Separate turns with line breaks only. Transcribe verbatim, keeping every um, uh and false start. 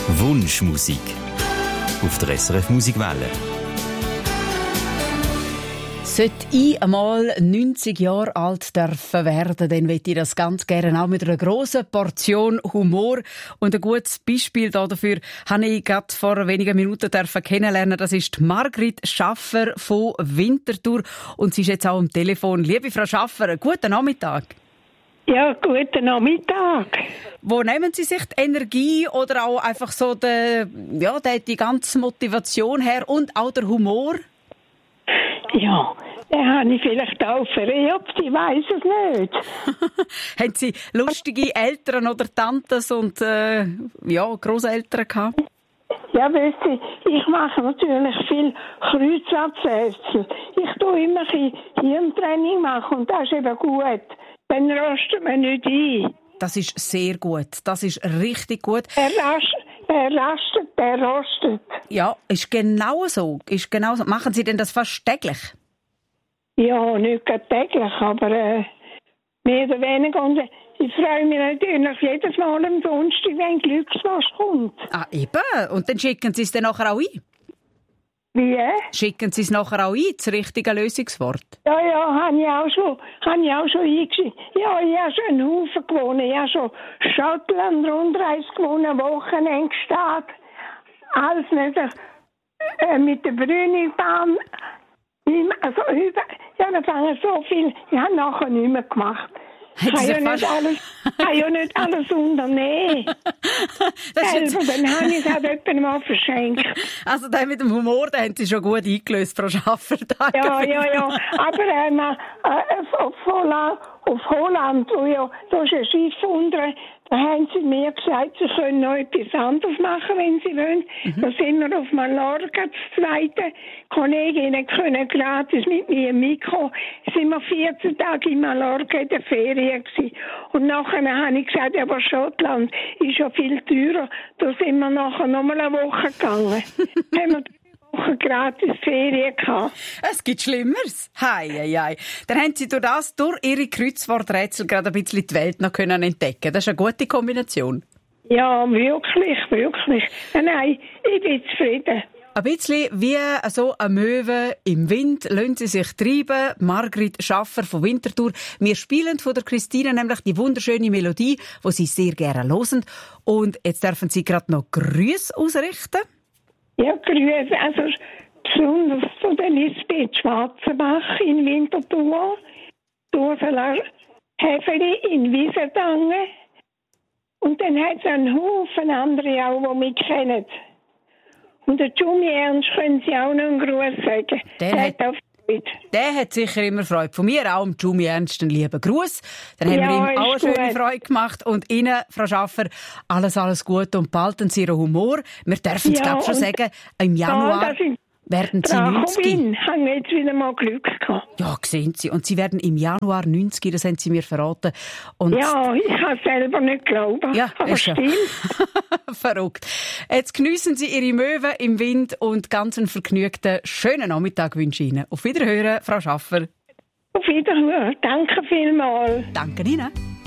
Wunschmusik auf der S R F Musikwelle.
Sollte ich einmal neunzig Jahre alt dürfen werden, dann möchte ich das ganz gerne auch mit einer grossen Portion Humor. Und ein gutes Beispiel dafür habe ich gerade vor wenigen Minuten dürfen kennenlernen. Das ist Margrit Schaffer von Winterthur. Und sie ist jetzt auch am Telefon. Liebe Frau Schaffer, guten Nachmittag.
Ja, guten Nachmittag.
Wo nehmen Sie sich die Energie oder auch einfach so die, ja, die, die ganze Motivation her und auch der Humor?
Ja, den habe ich vielleicht auch vererbt, ich weiss es nicht.
Haben Sie lustige Eltern oder Tanten und äh, ja, Grosseltern gehabt?
Ja, weißt du, ich mache natürlich viel Kreuzabsätze. Ich tue immer ein Hirntraining machen und das ist eben gut. Dann rastet man nicht ein.
Das ist sehr gut. Das ist richtig gut.
Er rastet, er rastet, der rostet.
Ja, ist genau so. Ist genau so. Machen Sie denn das fast täglich?
Ja, nicht gerade täglich, aber äh, mehr oder weniger. Und ich freue mich natürlich jedes Mal am Donnerstag, wenn Glückswasch kommt.
Ah, eben. Und dann schicken Sie es dann nachher auch ein?
Wie?
Schicken Sie es nachher auch ein, das richtige Lösungswort?
Ja, ja, habe ich auch schon, habe ich auch schon eingeschickt. Ja, ich habe schon einen Haufen gewonnen. Ich habe schon Schottland-Rundreise gewonnen, Wochenendstaat, alles nicht. Äh, mit der Brünigbahn. Also, über, ja, da fangen so viel. Ich habe nachher nicht mehr gemacht. Ich kann ja nicht alles, kann ja nicht alles unternehmen. Selber, dann habe ich es auch jemandem mal verschenkt.
Also den mit dem Humor, den haben Sie schon gut eingelöst, Frau Schaffer. Danke.
Ja, ja, ja. Aber einmal äh, auf Holland, auf Holland, wo ja, da ist ein Schiff unten, da haben sie mir gesagt, sie können noch etwas anderes machen, wenn sie wollen. Mhm. Da sind wir auf Mallorca, das zweite. Kolleginnen können gratis mit mir mitkommen. Sind wir vierzehn Tage in Mallorca in der Ferien gewesen. Und nachher habe ich gesagt, aber Schottland ist ja viel teurer. Da sind wir nachher noch mal eine Woche gegangen. Haben wir Woche gratis Ferien gehabt.
Es gibt Schlimmeres. Hei, hei, hei. Dann haben Sie durch das, durch Ihre Kreuzworträtsel gerade ein bisschen die Welt noch können entdecken. Das ist eine gute Kombination.
Ja, wirklich, wirklich. Nein, ich bin zufrieden.
Ein bisschen wie so eine Möwe im Wind lassen Sie sich treiben. Margrit Schaffer von Winterthur. Wir spielen von der Christine nämlich die wunderschöne Melodie, die Sie sehr gerne hören. Und jetzt dürfen Sie gerade noch Grüße ausrichten.
Ja, Grüße, also besonders von der Lisbeth Schwarzenbach in Winterthur, Ursula Häfeli in Wiesendangen und dann hat es einen Haufen andere auch, die mich kennen. Und der Jumi Ernst können Sie auch noch einen Gruß sagen.
Der, der hat, hat Der hat sicher immer Freude. Von mir auch, Jumi Ernst, einen lieben Gruß. Dann haben ja, wir ihm auch eine schöne gut. Freude gemacht. Und Ihnen, Frau Schaffer, alles, alles Gute und behalten Sie Ihren Humor. Wir dürfen es, ja, glaube ich, schon sagen, im Januar ja, werden Sie neunzig. Ich
habe jetzt wieder mal Glück gehabt.
Ja, sehen Sie. Und Sie werden im Januar neunzig, das haben Sie mir verraten. Und
ja, ich kann es selber nicht glauben.
Ja,
aber
ist
stimmt.
Verrückt. Jetzt geniessen Sie Ihre Möwen im Wind und ganz einen vergnügten, schönen Nachmittag wünsche ich Ihnen. Auf Wiederhören, Frau Schaffer.
Auf Wiederhören. Danke vielmals.
Danke Ihnen.